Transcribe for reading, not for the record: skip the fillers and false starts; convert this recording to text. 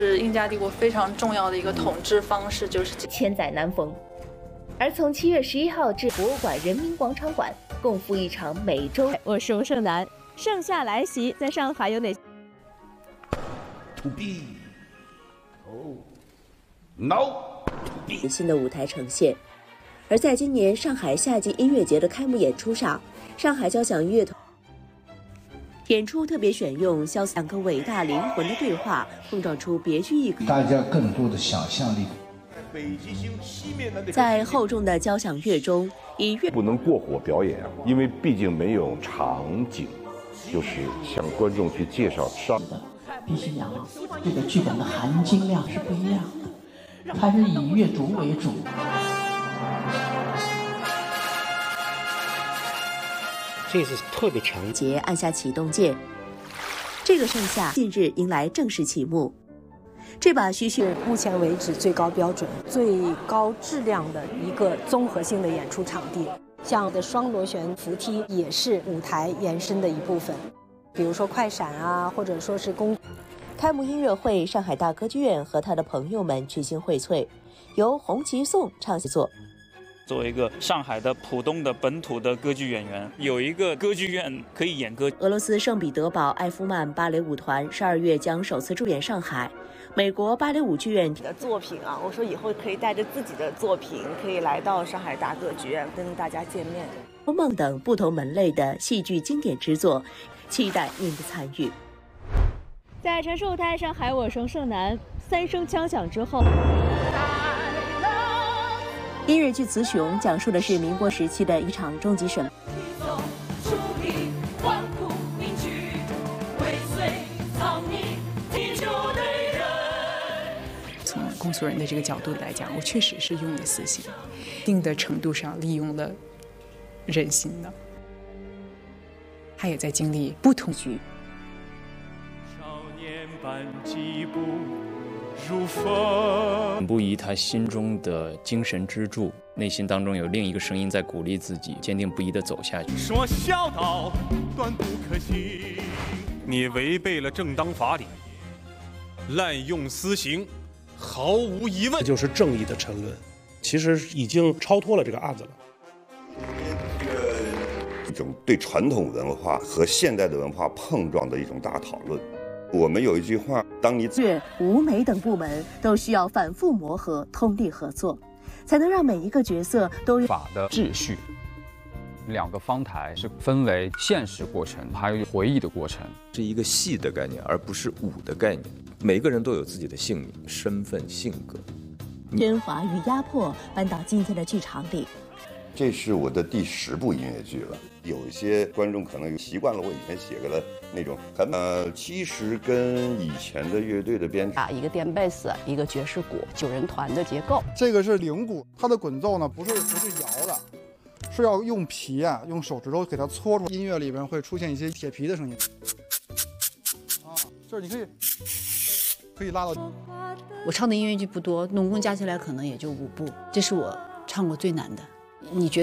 是英加帝国非常重要的一个统治方式，就是千载难逢。而从7月11号至博物馆人民广场馆，共赴一场美洲。 我是吴胜男，盛夏来袭，在上海有哪 ？To be, oh, no. 新的舞台呈现。而在今年上海夏季音乐节的开幕演出上，上海交响乐团演出特别选用两个伟大灵魂的对话，碰撞出别具一格， 大家更多的想象力。 在厚重的交响乐中，以乐不能过火表演啊，因为毕竟没有场景，就是向观众去介绍上。 必须讲，这个剧本的含金量是不一样的，它是以阅读为主。 这次特别强节按下启动键，这个盛夏近日迎来正式启幕。这把是目前为止最高标准、最高质量的一个综合性的演出场地。像的双螺旋扶梯也是舞台延伸的一部分，比如说快闪啊，或者说是开幕音乐会，上海大歌剧院和他的朋友们群星荟萃，由洪吉颂唱习作。 作为一个上海的浦东的本土的歌剧演员，有一个歌剧院可以演歌。 俄罗斯圣彼得堡艾夫曼芭蕾舞团12月将首次驻演上海。美国芭蕾舞剧院的作品啊，我说以后可以带着自己的作品，可以来到上海大歌剧院跟大家见面。 梦等不同门类的戏剧经典之作，期待您的参与。 在城市舞台上海，我是盛男，3声枪响之后。 音乐剧《雌雄》讲述的是民国时期的一场终极审判。 从公诉人的这个角度来讲，我确实是用了私刑，一定的程度上利用了人心的。他也在经历不同局。 少年般疾步如风， 不疑他心中的精神支柱，内心当中有另一个声音在鼓励自己，坚定不移地走下去。 说孝道断不可行，你违背了正当法理，滥用私刑，毫无疑问， 这就是正义的沉沦，其实已经超脱了这个案子了。 一种对传统文化和现代的文化碰撞的一种大讨论。我们有一句话，当你舞美等部门都需要反复磨合、通力合作，才能让每一个角色都有法的秩序。2个方台是分为现实过程还有回忆的过程， 是一个戏的概念，而不是舞的概念。每个人都有自己的姓名、身份、性格。 喧哗与压迫搬到今天的剧场里。 这是我的第10部音乐剧了。有一些观众可能习惯了我以前写过的那种其实跟以前的乐队的编制一个电贝斯，一个爵士鼓，9人团的结构。 这个是铃鼓，它的滚奏呢不是摇的，是要用皮啊，用手指头给它搓出。音乐里边会出现一些铁皮的声音啊，就是你可以拉到。 我唱的音乐剧不多，总共加起来可能也就5部，这是我唱过最难的。你觉得